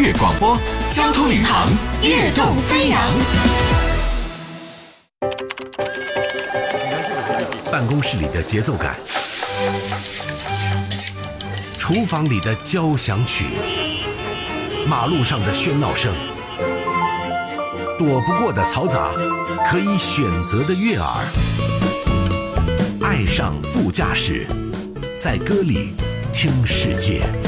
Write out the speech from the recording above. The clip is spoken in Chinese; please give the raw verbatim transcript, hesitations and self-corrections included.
悦广播，交通领航，悦动飞扬。 办公室里的节奏感，厨房里的交响曲，马路上的喧闹声，躲不过的嘈杂，可以选择的悦耳。爱上副驾驶，在歌里听世界。